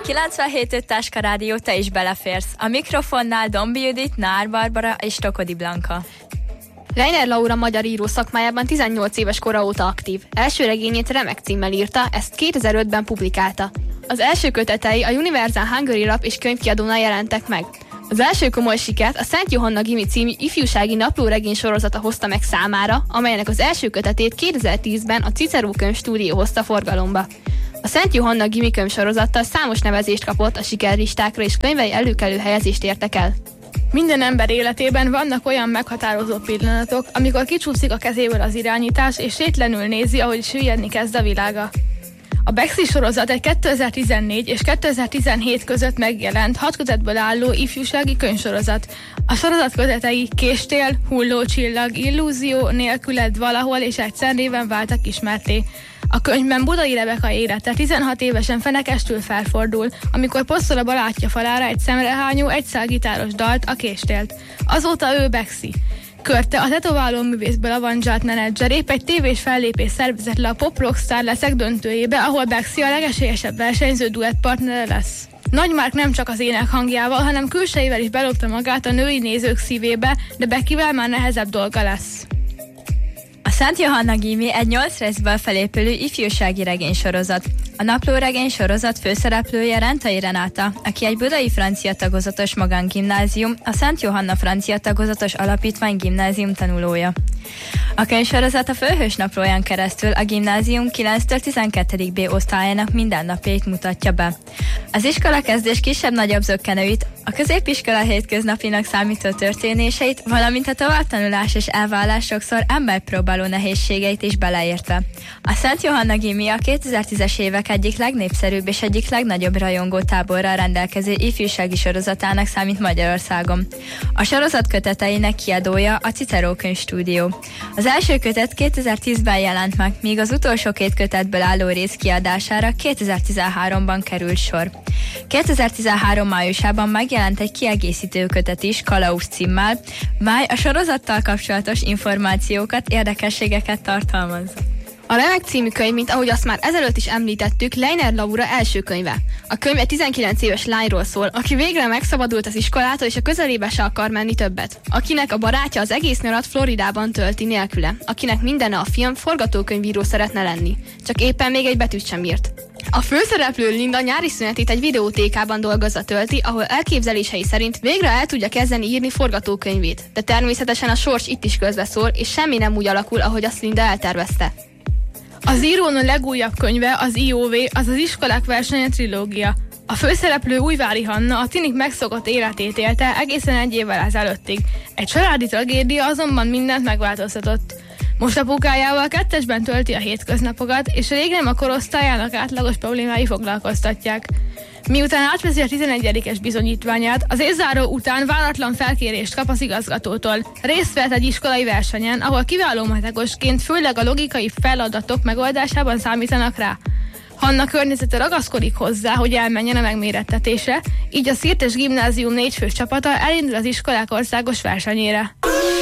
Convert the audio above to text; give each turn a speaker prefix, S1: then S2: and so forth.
S1: 97.5 Táska Rádió, te is beleférsz. A mikrofonnál Dombi Judit, Nár Barbara és Tokodi Blanka.
S2: Leiner Laura magyar író szakmájában 18 éves kora óta aktív. Első regényét Remek címmel írta, ezt 2005-ben publikálta. Az első kötetei a Universal Hungary Lap és könyvkiadónál jelentek meg. Az első komoly sikert a Szent Johanna Gimi című ifjúsági naplóregény sorozata hozta meg számára, amelynek az első kötetét 2010-ben a Cicero Könyvstúdió hozta forgalomba. A Szent Johanna Gimi könyvsorozattal számos nevezést kapott a sikerlistákra, és könyvei előkelő helyezést értek el.
S3: Minden ember életében vannak olyan meghatározó pillanatok, amikor kicsúszik a kezéből az irányítás, és sétlenül nézi, ahogy süllyedni kezd a világa. A Bexi sorozat egy 2014 és 2017 között megjelent 6 kötetből álló ifjúsági könyvsorozat. A sorozat kötetei Késtél, Hullócsillag, Illúzió, Nélküled, Valahol és Egyszer néven váltak ismertté. A könyvben Budai Rebeka élete 16 évesen fenekestül felfordul, amikor posztol a barátja falára egy szemrehányó, egyszálgitáros dalt, a Késtélt. Azóta ő Bexi. Körte, a tetováló művészből avanzsált menedzser épp egy tévés fellépés szervezett le a Pop Rockstar Leszek döntőjébe, ahol Bexi a legesélyesebb versenyző duettpartnere lesz. Nagy Márk nem csak az ének hangjával, hanem külsejével is belopta magát a női nézők szívébe, de Beckyvel már nehezebb dolga lesz.
S1: A Szent Johanna Gimi egy 8 részből felépülő ifjúsági regénysorozat. A naplóregény sorozat főszereplője Rentai Renáta, aki egy budai francia tagozatos magángimnázium, a Szent Johanna francia tagozatos alapítvány gimnázium tanulója. A könyvsorozat a főhős naplóján keresztül a gimnázium 9-től 12. B osztályának mindennapjait mutatja be. Az iskolakezdés kisebb-nagyobb zökkenőit, a középiskola hétköznapinak számító történéseit, valamint a továbbtanulás és elvállás sokszor emberpróbáló nehézségeit is beleértve. A Szent Johanna Gimi a 2010-es évek egyik legnépszerűbb és egyik legnagyobb rajongótáborral rendelkező ifjúsági sorozatának számít Magyarországon. A sorozat köteteinek kiadója a Cicero Könyvstúdió. Az első kötet 2010-ben jelent meg, míg az utolsó 2 kötetből álló rész kiadására 2013-ban került sor. 2013 májusában megjelent egy kiegészítő kötet is Kalauz címmel, mely a sorozattal kapcsolatos információkat, érdekességeket tartalmaz.
S2: A Remek című könyv, mint ahogy azt már ezelőtt is említettük, Leiner Laura első könyve. A könyv egy 19 éves lányról szól, aki végre megszabadult az iskolától, és a közelébe se akar menni többet. Akinek a barátja az egész nyarat Floridában tölti nélküle. Akinek mindene a film, forgatókönyvíró szeretne lenni. Csak éppen még egy betűt sem írt. A főszereplő Linda nyári szünetét egy videótékában dolgozza tölti, ahol elképzelései szerint végre el tudja kezdeni írni forgatókönyvét. De természetesen a sors itt is közbeszól, és semmi nem úgy alakul, ahogy azt Linda eltervezte.
S3: Az írón legújabb könyve, az IOV, az iskolák versenye trilógia. A főszereplő Újvári Hanna a tinik megszokott életét élte egészen 1 évvel ezelőttig. Egy családi tragédia azonban mindent megváltoztatott. Most apukájával 2-esben tölti a hétköznapokat, és rég nem a korosztályának átlagos problémái foglalkoztatják. Miután átveszi a 11-es bizonyítványát, az évzáró után váratlan felkérést kap az igazgatótól. Részt vett egy iskolai versenyen, ahol kiváló matekosként főleg a logikai feladatok megoldásában számítanak rá. Hanna környezete ragaszkodik hozzá, hogy elmenjen a megmérettetésre, így a Szirtes Gimnázium 4 fős csapata elindul az iskolák országos versenyére.